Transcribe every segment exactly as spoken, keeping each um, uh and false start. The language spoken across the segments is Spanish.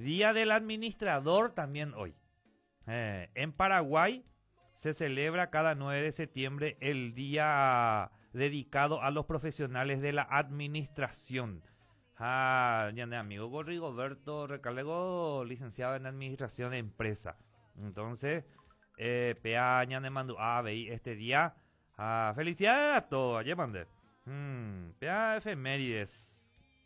Día del Administrador también hoy. Eh, en Paraguay se celebra cada nueve de septiembre el día dedicado a los profesionales de la administración. Ah, ya mi amigo Rigoberto Recalego, licenciado en Administración de Empresa. Entonces, eh, Pea ñane mandu a veí este día. Ah, felicidades a todos, ayer mandé. Hmm, Pea efemérides.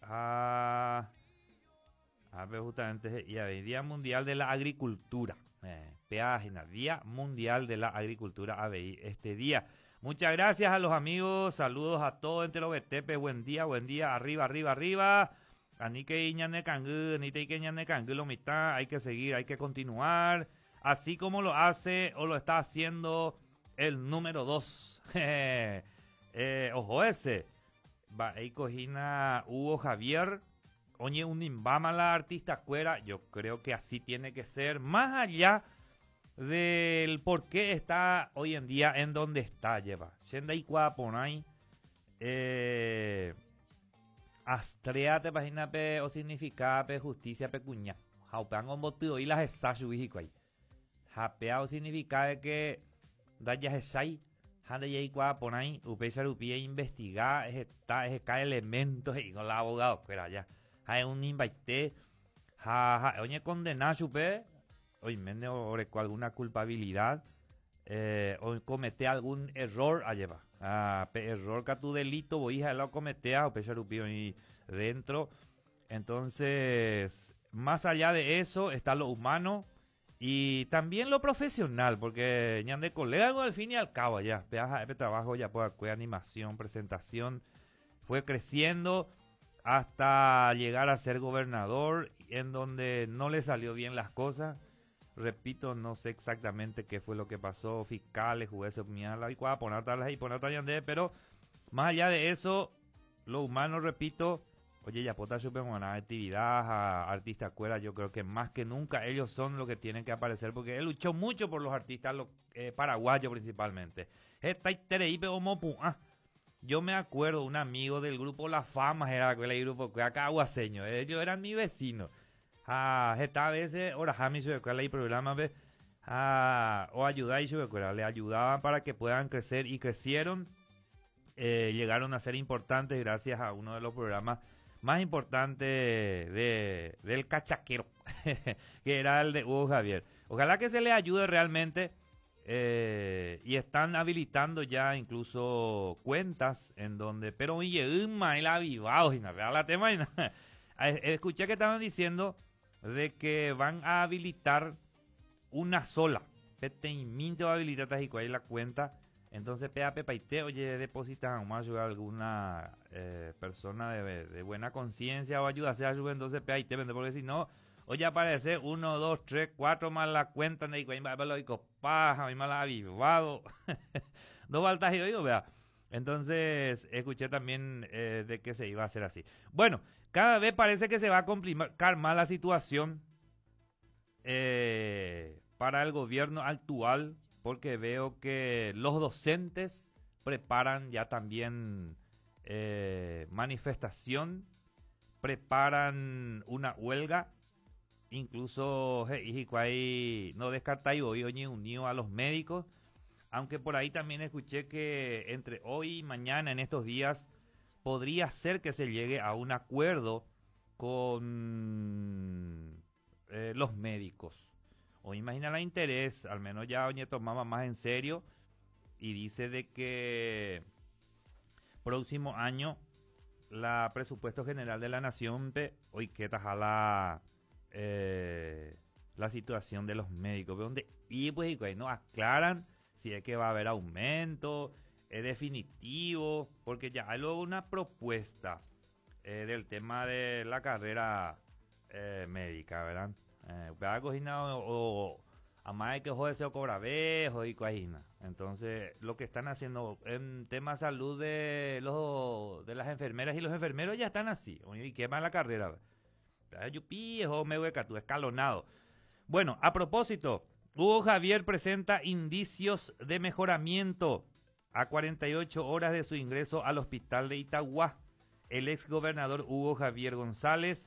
Ah, a ver, justamente, y a ver, Día Mundial de la Agricultura. Eh, Página, Día Mundial de la Agricultura, a ver, este día. Muchas gracias a los amigos, saludos a todos entre los betepe, buen día, buen día, arriba, arriba, arriba. Anike ñane cangu, anite ñane cangu, lo mitad, hay que seguir, hay que continuar. Así como lo hace o lo está haciendo el número dos. eh, ojo ese. Va, ahí cojina Hugo Javier. Oye, un imbama la artista cuera. Yo creo que así tiene que ser. Más allá del por qué está hoy en día en donde está, lleva. Shenda y Cuaponay. Eh. Astrea te página pe o significa pe justicia pecuña. Jaupean on botido y las esashu ahí. Japea o significa de que daya esai. Hande y Cuaponay. Upe charupie investigar. Está, es cada elementos y con la abogado cuera ya. Hay un invite, ja, ja, oye, condenar chupe, oye, me oreco alguna culpabilidad, eh, o comete algún error a llevar, ah, pe error que tu delito, voy a lo cometea, o pesar y dentro, entonces, más allá de eso, está lo humano y también lo profesional, porque ya de colega, al fin y al cabo, ya, este trabajo ya puede animación, presentación, fue creciendo, hasta llegar a ser gobernador, en donde no le salió bien las cosas. Repito, no sé exactamente qué fue lo que pasó, fiscales, jueces, pero más allá de eso, lo humano, repito, oye, ya pota supe una actividad, a artista cuera, yo creo que más que nunca ellos son los que tienen que aparecer, porque él luchó mucho por los artistas los, eh, paraguayos principalmente. Esta Yo me acuerdo, un amigo del grupo La Fama, era el grupo que acá aguaseño, ellos eran mi vecino. Ah, esta vez, ahora Jami se ve el programa, ah, o ayudar y se ve, le ayudaban para que puedan crecer y crecieron, eh, llegaron a ser importantes gracias a uno de los programas más importantes de, del cachaquero, que era el de Hugo Javier. Ojalá que se le ayude realmente. Eh, y están habilitando ya incluso cuentas en donde, pero oye, el avivado, y nada, la tema, y nada. Escuché que estaban diciendo de que van a habilitar una sola, Peteiminte va a habilitar y cuál la cuenta, entonces P A P Paite, oye, depositan más a alguna eh, persona de, de buena conciencia o ayuda a hacer ayuda, entonces P A P vende, porque si no, oye, aparece uno, dos, tres, cuatro más la cuenta, y paja, y más la avivado. Dos faltas y oigo, vea. Entonces, escuché también eh, de que se iba a hacer así. Bueno, cada vez parece que se va a complicar más la situación eh, para el gobierno actual, porque veo que los docentes preparan ya también eh, manifestación, preparan una huelga. Incluso hey, no descartáis hoy oye unido a los médicos, aunque por ahí también escuché que entre hoy y mañana en estos días podría ser que se llegue a un acuerdo con eh, los médicos. O imagina la interés, al menos ya oye tomaba más en serio y dice de que próximo año la presupuesto general de la nación hoy que tajala Eh, la situación de los médicos, donde y pues y no aclaran si es que va a haber aumento, es definitivo, porque ya hay luego una propuesta eh, del tema de la carrera eh, médica, ¿verdad? Eh, o, o a más de que joder se cobra vejo y coajina. Entonces, lo que están haciendo en tema de salud de los de las enfermeras y los enfermeros ya están así, y queman la carrera, ¿verdad? Escalonado. Bueno, a propósito, Hugo Javier presenta indicios de mejoramiento a cuarenta y ocho horas de su ingreso al hospital de Itagua. El ex gobernador Hugo Javier González